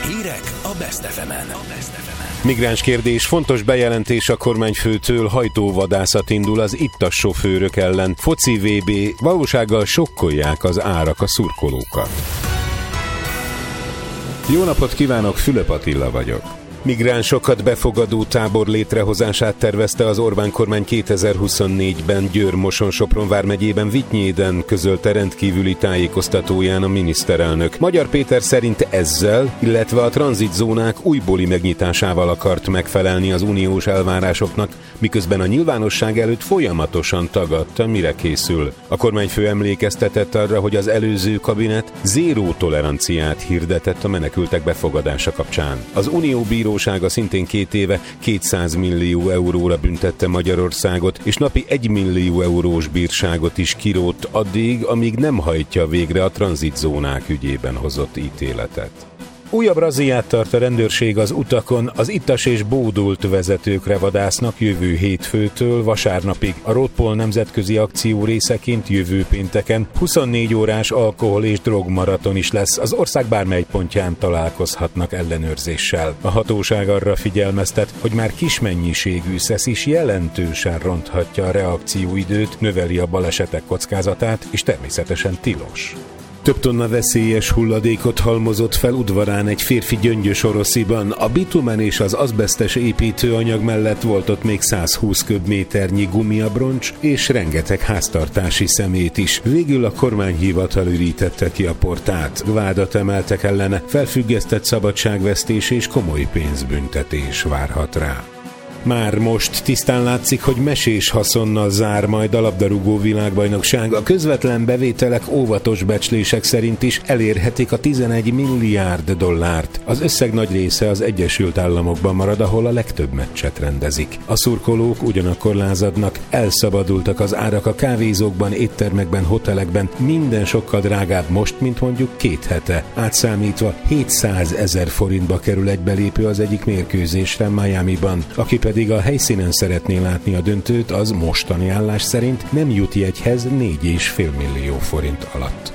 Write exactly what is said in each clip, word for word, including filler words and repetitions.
Hírek a Best ef emen. Migráns kérdés, fontos bejelentés a kormányfőtől, hajtóvadászat indul az ittas sofőrök ellen. Foci vé bé, valósággal sokkolják az árak a szurkolókat. Jó napot kívánok, Fülöp Attila vagyok. Migránsokat befogadó tábor létrehozását tervezte az Orbán kormány kétezer-huszonnégyben Győr-Moson-Sopron vármegyében Vitynyéden, közölte rendkívüli tájékoztatóján a miniszterelnök. Magyar Péter szerint ezzel, illetve a tranzitzónák újbóli megnyitásával akart megfelelni az uniós elvárásoknak, miközben a nyilvánosság előtt folyamatosan tagadta, mire készül. A kormányfő emlékeztetett arra, hogy az előző kabinet zéró toleranciát hirdetett a menekültek befogadása kapcsán. Az unió bírósága szintén két éve kétszáz millió euróra büntette Magyarországot, és napi egy millió eurós bírságot is kirótt addig, amíg nem hajtja végre a tranzitzónák ügyében hozott ítéletet. Újabb razziát tart a rendőrség az utakon, az ittas és bódult vezetőkre vadásznak jövő hétfőtől vasárnapig. A Roadpol nemzetközi akció részeként jövő pénteken huszonnégy órás alkohol- és drogmaraton is lesz, az ország bármely pontján találkozhatnak ellenőrzéssel. A hatóság arra figyelmeztet, hogy már kis mennyiségű szesz is jelentősen ronthatja a reakcióidőt, növeli a balesetek kockázatát, és természetesen tilos. Több tonna veszélyes hulladékot halmozott fel udvarán egy férfi Gyöngyös-Orosziban. A bitumen és az azbesztes építőanyag mellett volt ott még százhúsz köbméternyi gumiabroncs és rengeteg háztartási szemét is. Végül a kormányhivatal ürítette ki a portát. Vádat emeltek ellene, felfüggesztett szabadságvesztés és komoly pénzbüntetés várhat rá. Már most tisztán látszik, hogy mesés haszonnal zár majd a labdarúgó világbajnokság. A közvetlen bevételek óvatos becslések szerint is elérhetik a tizenegy milliárd dollárt. Az összeg nagy része az Egyesült Államokban marad, ahol a legtöbb meccset rendezik. A szurkolók ugyanakkor lázadnak, elszabadultak az árak a kávézókban, éttermekben, hotelekben. Minden sokkal drágább most, mint mondjuk két hete. Átszámítva hétszázezer forintba kerül egy belépő az egyik mérkőzésre Miamiban. Aki pedig a helyszínen szeretné látni a döntőt, az mostani állás szerint nem jut jegyhez négy egész öt millió forint alatt.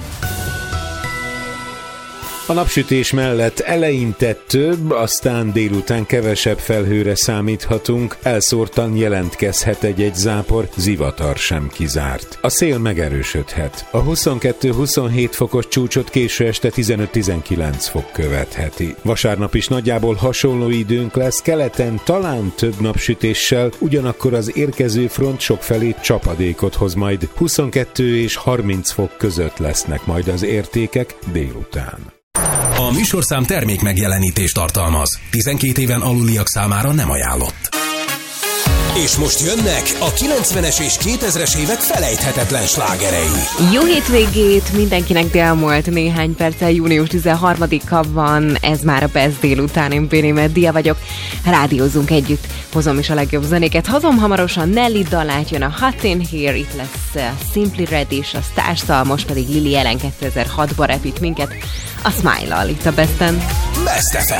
A napsütés mellett eleinte több, aztán délután kevesebb felhőre számíthatunk, elszórtan jelentkezhet egy-egy zápor, zivatar sem kizárt. A szél megerősödhet. A huszonkettő-huszonhét fokos csúcsot késő este tizenöt-tizenkilenc fok követheti. Vasárnap is nagyjából hasonló időnk lesz, keleten talán több napsütéssel, ugyanakkor az érkező front sokfelé csapadékot hoz majd. huszonkettő és harminc fok között lesznek majd az értékek délután. A műsorszám termék megjelenítést tartalmaz. tizenkét éven aluliak számára nem ajánlott. És most jönnek a kilencvenes és kétezres évek felejthetetlen slágerei. Jó hétvégét mindenkinek, de elmúlt néhány perccel június tizenharmadika van, ez már a Best délután, én Péni Meddia vagyok. Rádiózunk együtt, hozom is a legjobb zenéket. Hazom hamarosan Nelly dalát, jön a Hot in Here, itt lesz Simply Red és a Stars-szal, most pedig Lily Allen kétezer-hatban repít minket a Smile-al itt a Besten. Best ef em.